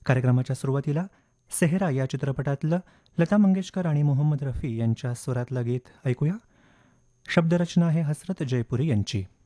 कार्यक्रमाच्या सुरुवातीला सेहरा या चित्रपटातलं लता मंगेशकर आणि मोहम्मद रफी यांच्या स्वरातलं गीत ऐकूया. शब्दरचना आहे हसरत जयपुरी यांची.